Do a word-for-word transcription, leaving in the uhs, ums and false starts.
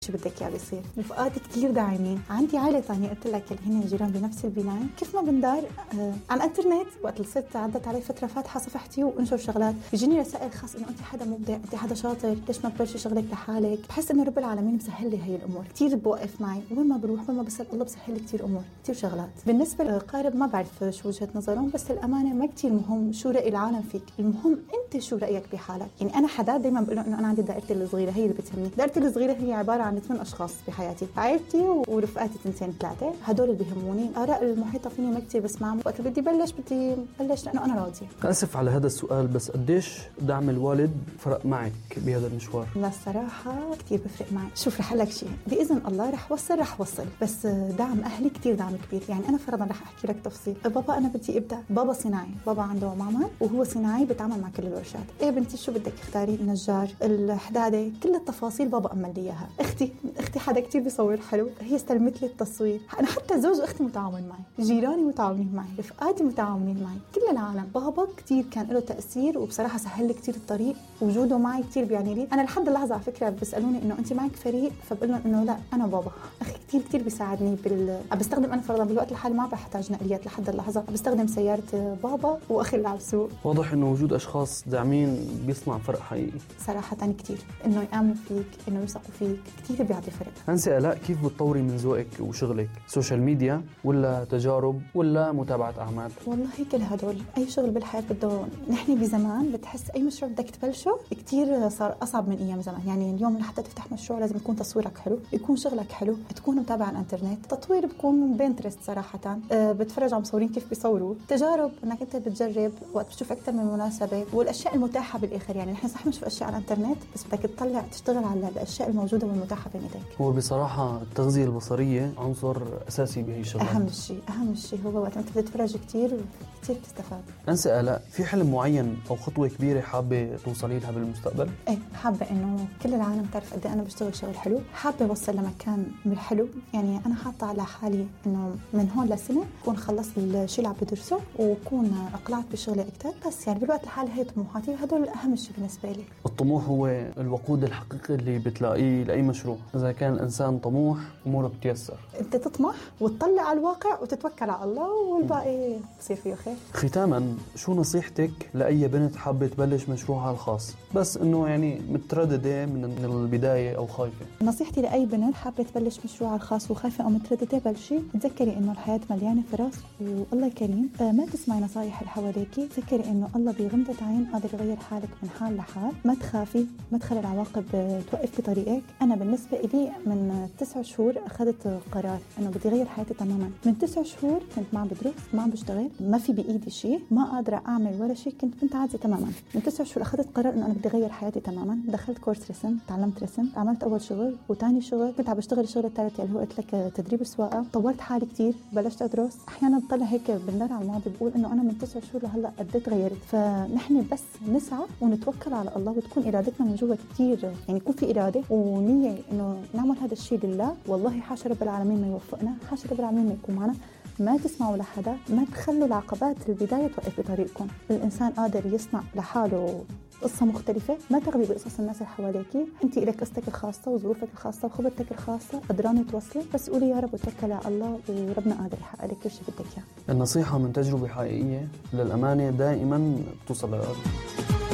شو بدك اياه بيصير. رفقاتي كتير داعمين، عندي عائله ثانيه قلت لك اللي هن جيران بنفس البنايه، كيف ما بندار آه على الانترنت. وقت اللي صرت عدت علي فتره فاتحه صفحتي وانشر شغلات، بيجيني رسائل خاص انه انت حدا مبدع، انت حدا شاطر، ليش ما تبلشي شغلك لحالك. بحس انه رب العالمين مسهل لي هي الامور، كتير بوقف معي وين ما بروح وين ما بسال الله بسهل لي كتير امور، كتير شغلات. بالنسبه للقارب ما بعرف شو وجهه نظرهم، بس الامانه ما كتير مهم شو راي العالم فيك، المهم انت شو رايك بحالك. يعني انا حدا دائما بقول له انه انا عندي دائرتي الصغيره، هي اللي بتهمني. دائرتي الصغيره هي عباره عن ثمان اشخاص بحياتي، عائلتي ورفقاتي تنتين ثلاثه، هدول اللي بيهموني. اراء المحيطه فيني ما كتير بسمعهم، وقت بدي بلش بدي بلش لانه انا راضيه. اسف على هذا السؤال، بس قديش دعم الوالد فرق معك بهذا المشوار؟ لا الصراحه كتير بفرق معي. شوف رح لك شيء، باذن الله رح وصل رح وصل بس دعم اهلي كتير دعم كبير. يعني انا فرضا رح احكي لك تفصيل. بابا انا بدي ابدا، بابا صناعي، بابا عنده معمل وهو صناعي بيتعامل مع كل الورشات. ايه بنتي شو بدك اختاري، النجار، الحداده، كل التفاصيل بابا امل لي اياها. اختي اختي حدا كتير بيصور حلو، هي استلمت لي التصوير. انا حتى زوج اختي متعاون معي، جيراني متعاونين معي، رفقاتي متعاونين معي، كل العالم. بابا كتير كان له تاثير وبصراحه سهل لي كتير الطريق، وجوده معي كتير بيعني لي. انا لحد اللحظه على فكره بيسالوني انه انت معك فريق، فبقول لهم انه لا انا بابا. اخي كتير كتير بيساعدني بال بستخدم انا فرضا بالوقت الحالي ما بحتاج نقليات لحد اللحظه، بستخدم سياره بابا واخي اللي على السوق. واضح انه وجود اشخاص داعمين بيصنع فرق حقيقي صراحه كتير، انه يامنوا فيك، انه يثقوا فيك، كتير بيعطي فرق. أنسة آلاء، كيف بتطوري من ذوقك وشغلك؟ سوشيال ميديا ولا تجارب ولا متابعة أعمال؟ والله كل هدول. أي شغل بالحياة بده، نحن بزمان بتحس أي مشروع بدك تبلشه كتير صار أصعب من أيام زمان. يعني اليوم لحتى تفتح مشروع لازم يكون تصويرك حلو، يكون شغلك حلو، تكون متابع على الانترنت. تطوير بكون بينترست صراحة، أه بتفرج على مصورين كيف بيصوروا. تجارب انك انت بتجرب وقت بتشوف اكثر من مناسبة، والاشياء المتاحة بالاخر. يعني نحن صح بنشوف اشياء على الانترنت، بس بدك تطلع تشتغل على الاشياء الموجودة والمتاحة بين ايديك. هو بصراحة التغذية البصرية عنصر أساسي بهي الشغلات. أهم شيء أهم شيء هو وقت أنت بتتفرج كتير كتير بتستفاد. أنسة آلاء، في حلم معين أو خطوة كبيرة حابة توصلي لها بالمستقبل؟ إيه، حابة إنه كل العالم تعرف قد أنا بشتغل شغل حلو. حابة أوصل لمكان بالحلو. يعني أنا حاطة على حالي إنه من هون لسنة أكون خلصت الشيء اللي عم بدرسه وأكون أقلعت بشغلي أكتر. بس يعني بالوقت الحالي هي طموحاتي، هدول أهم شيء بالنسبة لي. الطموح هو الوقود الحقيقي اللي بتلاقيه لأي مشروع. إذا كان الإنسان طموح أموره بتيسر. أنت تطمح وتطلع على الواقع وتتوكل على الله والباقي بصير فيه خير. ختاما، شو نصيحتك لأي بنت حابة تبلش مشروعها الخاص بس إنه يعني مترددة من البداية أو خايفة؟ نصيحتي لأي بنت حابة تبلش مشروعها الخاص وخايفة أو مترددة، بلشي. تذكري إنه الحياة مليانة فرص والله كريم. آه ما تسمعي نصايح اللي حواليكي. تذكري إنه الله بغمضة عين قادر يغير حالك من حال لحال. ما تخافي، ما تخلي العواقب توقف في طريقك. أنا بالنسبة إلي من تسع شهور أخذت قرار إنه بدي غير حياتي تماما. من تسع شهور كنت ما عم بدرس، ما عم بشتغل، ما في بإيدي شيء، ما قادرة أعمل ولا شيء، كنت بنت عادية تماما. من تسع شهور أخذت قرار إنه أنا بدي غير حياتي تماما. دخلت كورس رسم، تعلمت رسم، عملت أول شغل وتاني شغل، كنت عم بشتغل الشغل الثالث اللي هو قلت لك تدريب السواقة. طورت حالي كتير، بلشت أدرس. أحيانا بطلع هيك بالنار على الماضي بقول إنه أنا من تسع شهور لهلا قد تغيرت. فنحن بس نسعى ونتوكل على الله وتكون إرادتنا من جوا كتير، يعني يكون في إرادة ونية إنه نعمل هذا الشيء لله. والله حاشا رب العالمين ما يوفقنا، حاشا رب العالمين ما يكون معنا. ما تسمعوا لحدا، ما تخلوا العقبات البداية توقف بطريقكم. الإنسان قادر يصنع لحاله قصة مختلفة. ما تغبي بقصص الناس اللي حواليكي. انت إلك قصتك الخاصة وظروفك الخاصة وخبرتك الخاصة، قدرانة توصلي. بس قولي يا رب وتوكلي على الله وربنا قادر يحقق لك كل شيء بدك اياه. النصيحة من تجربة حقيقية، للأمانة دائما بتوصل للقلب.